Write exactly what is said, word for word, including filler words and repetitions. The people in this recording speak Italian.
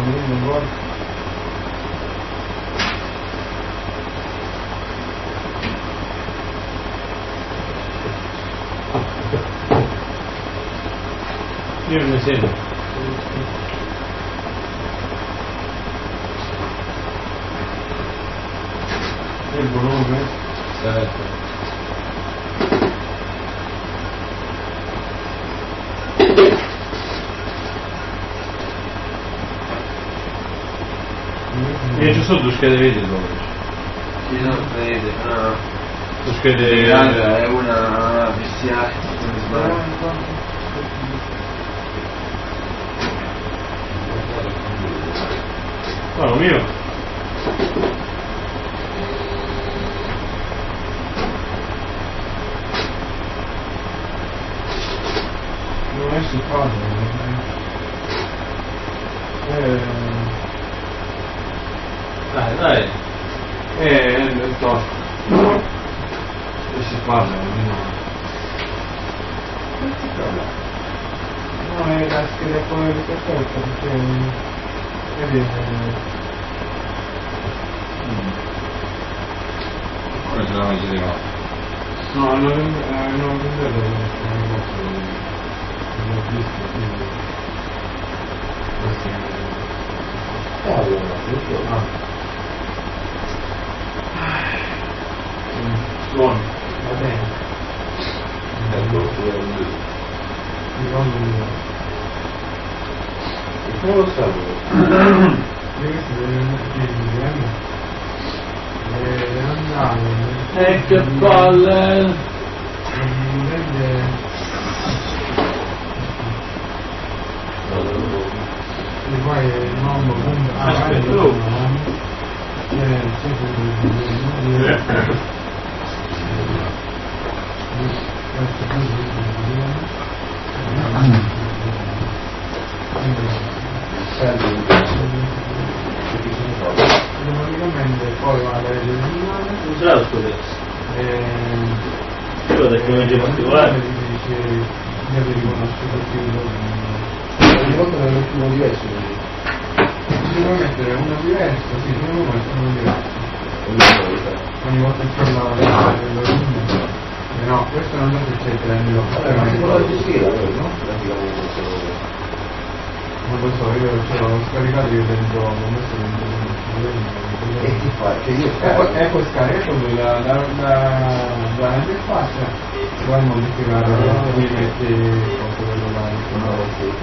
non vuole. Io non mi sento. E il volume? Certo. Io ci sono due schede video dove? Ci sono vede, una Due schede grande e una P C I, non mi sbaglio. No, lo mio. Non è si fa. Eh, Dai, dai. eh, è tosto. E si parla di no. No, è la scheda poi di perfetto, perché vedi, Come ce l'hanno girato? no, non eh, non vedo il negozio, non l'ho visto, quindi questo è ah. Suono, va bene, mi voglio dire. Come lo saluto? Io si deve mettere e andare Eh, che palle! non vede e poi il nonno punta ah, Aspetta, vai, tu. eh, sì, praticamente poi va a vedere il animale Non ce l'ha lo scoperto. e Io ho tecnologie particolari. dice deve riconoscere più Ogni volta ne ho uno diverso. si può mettere uno diverso, sì, uno uno diverso ogni volta che c'è la eh, no, questo non so se c'è il treno Vabbè, ma si può gestire no? non lo so, io ce l'ho scaricato io dentro ho messo dentro E ti fa? Che io ecco, ecco scarico da da da da interfaccia puoi modificare poi metti quello là